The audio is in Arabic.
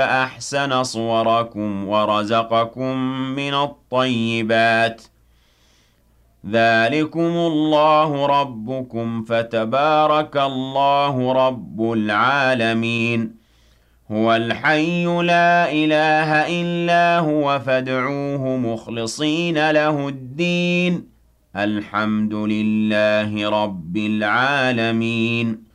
أحسن صوركم ورزقكم من الطيبات. ذلكم الله ربكم فتبارك الله رب العالمين. هو الحي لا إله إلا هو فادعوه مخلصين له الدين. الحمد لله رب العالمين.